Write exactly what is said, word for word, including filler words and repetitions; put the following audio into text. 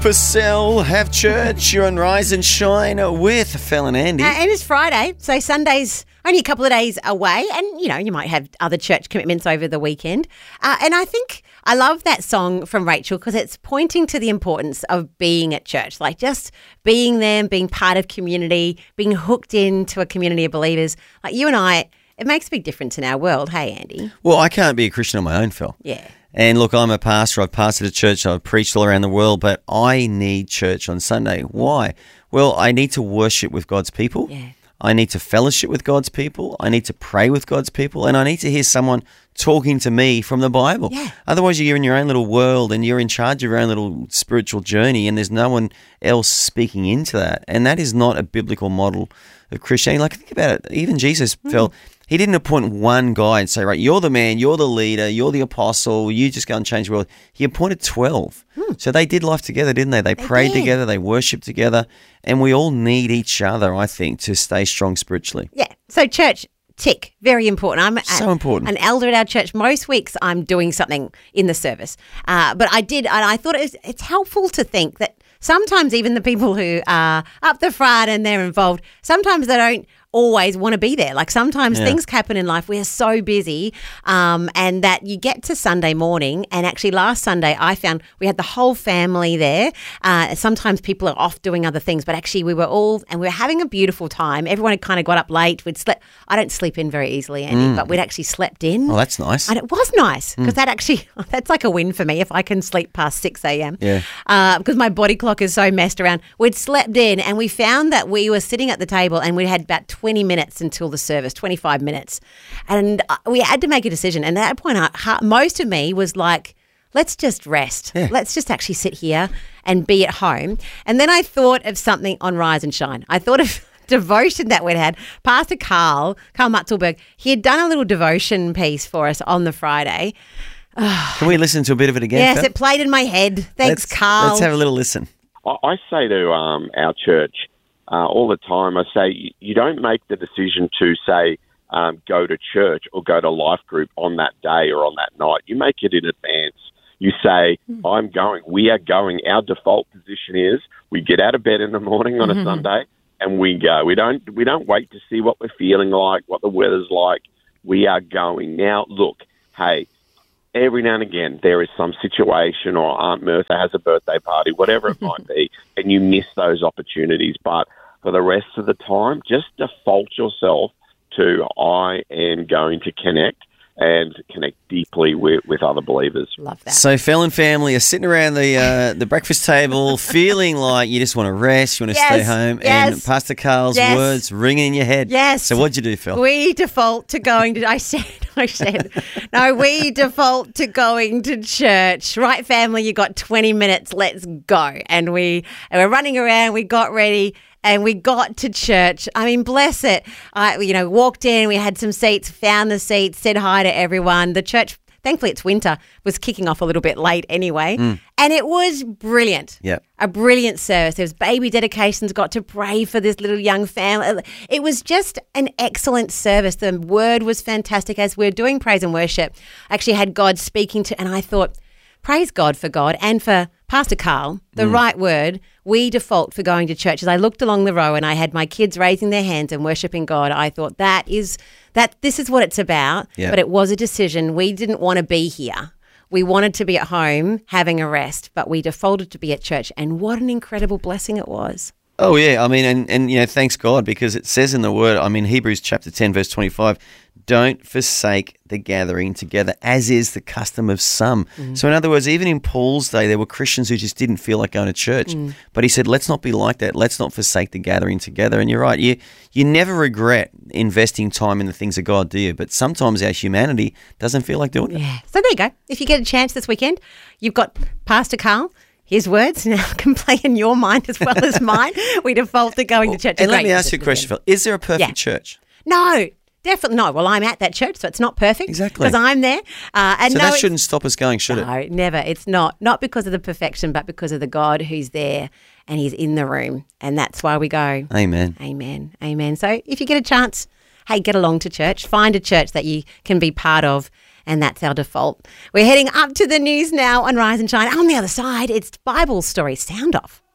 Purcell, have church. You're on Rise and Shine with Phil and Andy. Uh, and it's Friday, so Sunday's only a couple of days away, and, you know, you might have other church commitments over the weekend. Uh, and I think I love that song from Rachel because it's pointing to the importance of being at church, like just being there, being part of community, being hooked into a community of believers. Like you and I, it makes a big difference in our world. Hey, Andy. Well, I can't be a Christian on my own, Phil. Yeah. And look, I'm a pastor. I've pastored a church. I've preached all around the world, but I need church on Sunday. Why? Well, I need to worship with God's people. Yeah. I need to fellowship with God's people. I need to pray with God's people. And I need to hear someone talking to me from the Bible. Yeah. Otherwise, you're in your own little world and you're in charge of your own little spiritual journey and there's no one else speaking into that. And that is not a biblical model of Christianity. Like, think about it. Even Jesus mm. felt... He didn't appoint one guy and say, right, you're the man, you're the leader, you're the apostle, you just go and change the world. He appointed twelve. Hmm. So they did life together, didn't they? They, they prayed did. together, they worshipped together, and we all need each other, I think, to stay strong spiritually. Yeah. So church, tick, very important. I'm so a, important. An elder at our church. Most weeks I'm doing something in the service. Uh, but I did, and I thought it was, it's helpful to think that sometimes even the people who are up the front and they're involved, sometimes they don't always want to be there. Like sometimes yeah. things happen in life. We're so busy um, and that you get to Sunday morning, and actually last Sunday I found we had the whole family there. Uh, sometimes people are off doing other things, but actually we were all, and we were having a beautiful time. Everyone had kind of got up late. We'd slept. I don't sleep in very easily, Andy, mm. but we'd actually slept in. Oh, that's nice. And it was nice because mm. that actually, that's like a win for me if I can sleep past six a.m. Yeah. Uh, because my body clock is so messed around. We'd slept in and we found that we were sitting at the table and we had about twenty minutes until the service, twenty-five minutes. And we had to make a decision. And at that point, I, most of me was like, let's just rest. Yeah. Let's just actually sit here and be at home. And then I thought of something on Rise and Shine. I thought of devotion that we'd had. Pastor Carl, Carl Mutzelberg, he had done a little devotion piece for us on the Friday. Can we listen to a bit of it again? Yes, Phil? it played in my head. Thanks, let's, Carl. Let's have a little listen. I say to um, our church uh, all the time, I say, you don't make the decision to, say, um, go to church or go to life group on that day or on that night. You make it in advance. You say, I'm going. We are going. Our default position is we get out of bed in the morning on a mm-hmm. Sunday and we go. We don't, we don't wait to see what we're feeling like, what the weather's like. We are going. Now, look, hey, every now and again, there is some situation or Aunt Mirtha has a birthday party, whatever it might be, and you miss those opportunities. But for the rest of the time, just default yourself to I am going to connect and connect deeply with, with other believers. Love that. So Phil and family are sitting around the uh, the breakfast table feeling like you just want to rest, you want to yes, stay home, yes, and Pastor Carl's yes. words ringing in your head. Yes. So what'd you do, Phil? We default to going to, I said, I said, no, we default to going to church. Right, family, you got twenty minutes, let's go. And we and we're running around, we got ready. And we got to church. I mean, bless it. I, you know, walked in, we had some seats, found the seats, said hi to everyone. The church, thankfully it's winter, was kicking off a little bit late anyway. Mm. And it was brilliant. Yep. A brilliant service. There was baby dedications, got to pray for this little young family. It was just an excellent service. The word was fantastic. As we were doing praise and worship, I actually had God speaking to, and I thought, praise God for God and for Pastor Carl, the mm. right word. We default for going to church. As I looked along the row and I had my kids raising their hands and worshiping God, I thought that is that this is what it's about. Yep. But it was a decision. We didn't want to be here. We wanted to be at home having a rest, but we defaulted to be at church. And what an incredible blessing it was. Oh, yeah. I mean, and, and, you know, thanks God, because it says in the word, I mean, Hebrews chapter ten, verse twenty-five, don't forsake the gathering together, as is the custom of some. Mm. So in other words, even in Paul's day, there were Christians who just didn't feel like going to church. Mm. But he said, let's not be like that. Let's not forsake the gathering together. And you're right. You, you never regret investing time in the things of God, do you? But sometimes our humanity doesn't feel like doing it. Yeah. So there you go. If you get a chance this weekend, you've got Pastor Carl. His words now can play in your mind as well as mine. We default to going to church. And let me ask you a question, Phil. Is there a perfect yeah. church? No, definitely not. Well, I'm at that church, so it's not perfect. Exactly. Because I'm there. Uh, and so no, that shouldn't stop us going, should no, it? No, never. It's not. Not because of the perfection, but because of the God who's there and he's in the room. And that's why we go. Amen. Amen. Amen. So if you get a chance, hey, get along to church. Find a church that you can be part of and that's our default. We're heading up to the news now on Rise and Shine. On the other side, it's Bible Story Sound Off.